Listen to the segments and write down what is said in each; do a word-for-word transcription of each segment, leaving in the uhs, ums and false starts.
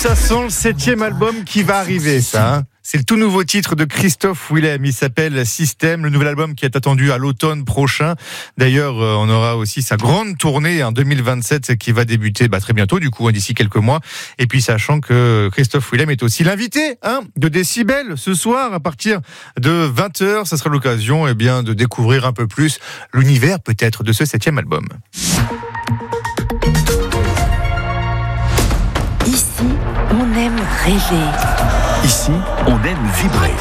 Ça sent le septième album qui va arriver, ça. Hein. C'est le tout nouveau titre de Christophe Willem. Il s'appelle Système, le nouvel album qui est attendu à l'automne prochain. D'ailleurs, on aura aussi sa grande tournée en deux mille vingt-sept qui va débuter bah, très bientôt, du coup, d'ici quelques mois. Et puis, sachant que Christophe Willem est aussi l'invité hein, de Décibel ce soir à partir de vingt heures. Ça sera l'occasion eh bien, de découvrir un peu plus l'univers peut-être de ce septième album. Ici, on aime rêver. Ici, on aime vibrer.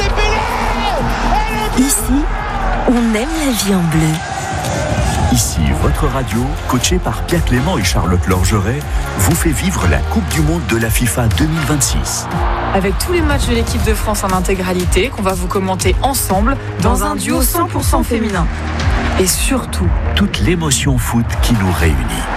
Ici, on aime la vie en bleu. Ici, votre radio, coachée par Pierre Clément et Charlotte Lorgeret, vous fait vivre la Coupe du Monde de la FIFA deux mille vingt-six. Avec tous les matchs de l'équipe de France en intégralité, qu'on va vous commenter ensemble dans un duo cent pour cent féminin. Et surtout, toute l'émotion foot qui nous réunit.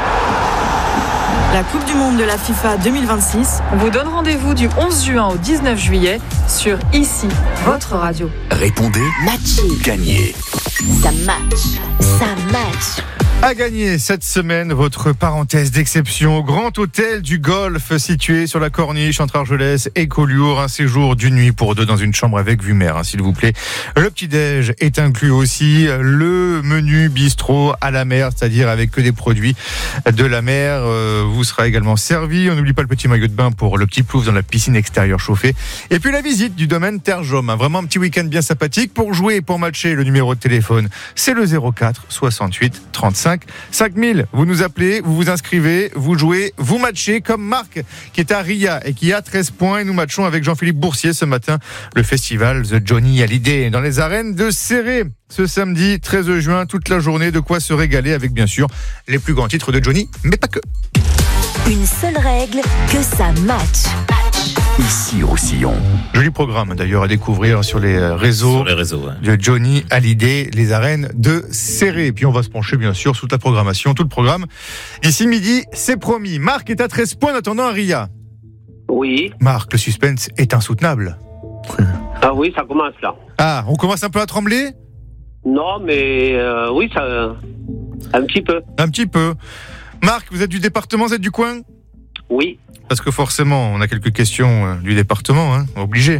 La Coupe du Monde de la FIFA deux mille vingt-six, on vous donne rendez-vous du onze juin au dix-neuf juillet sur Ici, votre radio. Répondez, Matcher. gagnez. Ça match. Ça match. À gagner cette semaine votre parenthèse d'exception au Grand Hôtel du Golfe situé sur la Corniche entre Argelès et Collioure. Un séjour d'une nuit pour deux dans une chambre avec vue mer, hein, s'il vous plaît. Le petit-déj est inclus aussi. Le menu bistrot à la mer, c'est-à-dire avec que des produits de la mer, euh, vous sera également servi. On n'oublie pas le petit maillot de bain pour le petit plouf dans la piscine extérieure chauffée. Et puis la visite du domaine Terre-Jaume. Hein, vraiment un petit week-end bien sympathique. Pour jouer et pour matcher, le numéro de téléphone, c'est le zéro quatre soixante-huit trente-cinq cinq mille. Vous nous appelez, vous vous inscrivez, vous jouez, vous matchez comme Marc qui est à Ria et qui a treize points. Et nous matchons avec Jean-Philippe Boursier ce matin, le festival The Johnny Hallyday dans les arènes de Céré. Ce samedi treize juin, toute la journée, de quoi se régaler avec bien sûr les plus grands titres de Johnny, mais pas que. Une seule règle, que ça match. Ici, Roussillon. Joli programme d'ailleurs à découvrir sur les réseaux, sur les réseaux ouais. de Johnny Hallyday, les arènes de Céré. Et puis on va se pencher bien sûr sur toute la programmation, tout le programme. Ici midi, c'est promis. Marc est à treize points en attendant à Ria. Oui. Marc, le suspense est insoutenable. Ah oui, ça commence là. Ah, on commence un peu à trembler ? Non, mais euh, oui, ça, un petit peu. Un petit peu. Marc, vous êtes du département, vous êtes du coin ? Oui. Parce que forcément, on a quelques questions euh, du département, hein, obligé.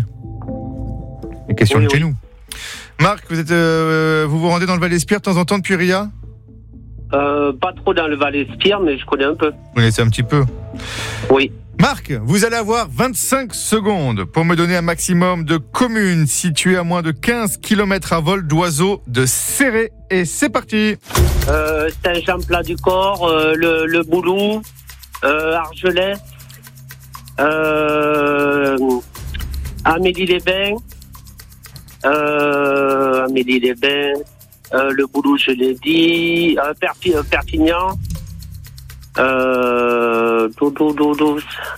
Les questions oui, de chez oui. nous. Marc, vous êtes, euh, vous vous rendez dans le Val-Espire de temps en temps depuis Ria ? euh, Pas trop dans le Val-Espire, mais je connais un peu. Vous connaissez un petit peu ? Oui. Marc, vous allez avoir vingt-cinq secondes pour me donner un maximum de communes situées à moins de quinze kilomètres à vol d'oiseau de Céré. Et c'est parti. Euh, Saint-Jean-Plat-du-Corps, euh, le, le Boulou, euh, Argelès, euh, Amélie-les-Bains, euh, Amélie-les-Bains, euh, le Boulou, je l'ai dit, euh, Perpi- euh, Perpignan, euh, Dodo, Dodo,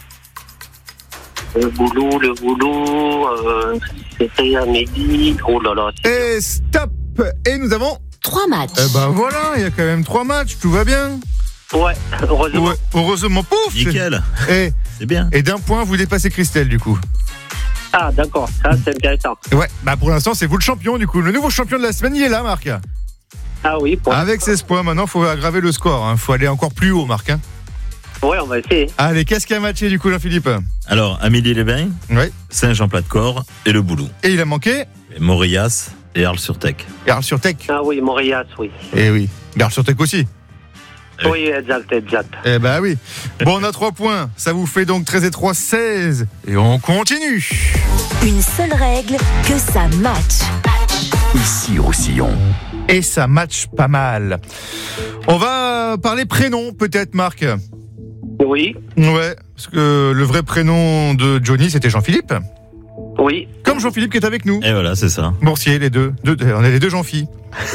le Boulou, le Boulou, euh, c'était Amélie, oh là là. Et stop. Et nous avons... Trois matchs. Eh ben voilà, il y a quand même trois matchs, tout va bien. Ouais, heureusement. Ouais, heureusement, pouf. Nickel. Et, C'est bien. et d'un point, vous dépassez Christelle, du coup. Ah, d'accord, ça c'est intéressant. Ouais, bah pour l'instant, c'est vous le champion, du coup. Le nouveau champion de la semaine, il est là, Marc. Ah oui, pour... Avec seize points, maintenant, il faut aggraver le score. Il hein. faut aller encore plus haut, Marc. Hein. Ouais, on va essayer. Allez, qu'est-ce qui a matché, du coup, Jean-Philippe ? Alors, Amélie-les-Bains, Ouais. Saint-Jean-Plat-de-Corps et le Boulou. Et il a manqué Et Mauriac et Arles-sur-Tech. Arles-sur-Tech. Ah oui, Mauriac, oui. Eh oui. Arles-sur-Tech aussi. Oui. Oui, exact, exact. Eh ben oui. Bon, on a trois points. Ça vous fait donc treize et trois, seize. Et on continue. Une seule règle, que ça match. Ici, Roussillon. Et ça match pas mal. On va parler prénom, peut-être, Marc. Oui, Ouais, parce que le vrai prénom de Johnny, c'était Jean-Philippe. oui. Comme Jean-Philippe qui est avec nous. Et voilà, c'est ça. Boursier, les deux. deux on est les deux Jean-Philippe.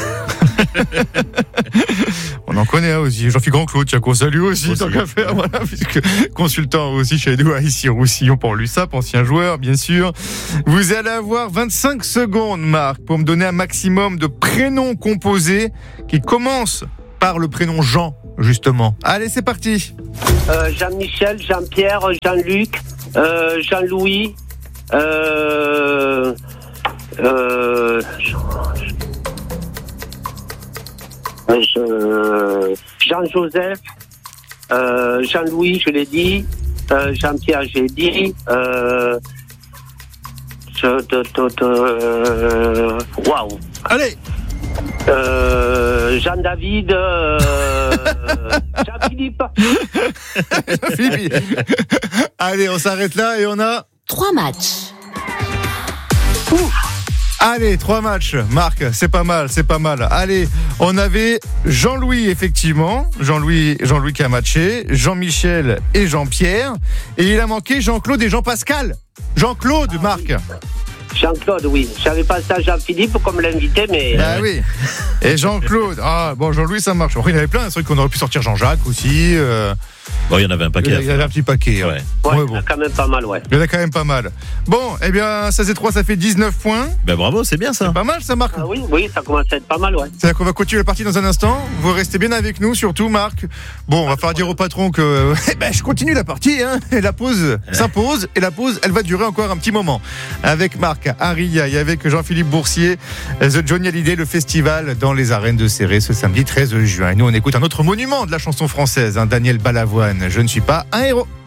On en connaît hein, aussi. Jean-Philippe Grand-Claude, tiens, qu'on salue aussi, Aussi. tant qu'à faire, voilà, puisque consultant aussi chez nous, ici Roussillon pour l'U S A P, ancien joueur, bien sûr. Vous allez avoir vingt-cinq secondes, Marc, pour me donner un maximum de prénoms composés qui commencent par le prénom Jean, justement. Allez, c'est parti. Euh, Jean-Michel, Jean-Pierre, Jean-Luc, euh, Jean-Louis, euh, euh, je- Jean-Joseph, euh, Jean-Louis, je l'ai dit, Euh, Jean-Pierre, j'ai dit. Euh, je, de, de, de, euh, waouh. Allez. Euh, Jean-David. Euh, Jean-Philippe. Philippe. Allez, on s'arrête là et on a Trois matchs. Allez, trois matchs. Marc, c'est pas mal, c'est pas mal. Allez, on avait Jean-Louis, effectivement. Jean-Louis, Jean-Louis qui a matché. Jean-Michel et Jean-Pierre. Et il a manqué Jean-Claude et Jean-Pascal. Jean-Claude, ah, Marc. Oui. Jean-Claude, oui. J'avais pensé à Jean-Philippe comme l'invité, mais... Ah oui. Et Jean-Claude. Ah, bon, Jean-Louis, ça marche. Bon, il y en avait plein. C'est vrai qu'on aurait pu sortir Jean-Jacques aussi. Euh... Bon, il y en avait un paquet. Il y avait un petit paquet. Ouais. Ouais, ouais, ouais, il y en a quand même pas mal, ouais. Il y en a quand même pas mal. Bon, eh bien, seize et trois, ça fait dix-neuf points. Ben bravo, c'est bien ça. C'est pas mal, ça, Marc. Ah oui, oui, ça commence à être pas mal, ouais. C'est-à-dire qu'on va continuer la partie dans un instant. Vous restez bien avec nous, surtout, Marc. Bon, on va falloir dire au patron que eh ben, je continue la partie. Hein, et la pause s'impose. Et la pause, elle va durer encore un petit moment. Avec Marc Aria et avec Jean-Philippe Boursier, The Johnny Hallyday, le festival dans les arènes de Céré ce samedi treize juin. Et nous, on écoute un autre monument de la chanson française, hein, Daniel Balavoine. Je ne suis pas un héros.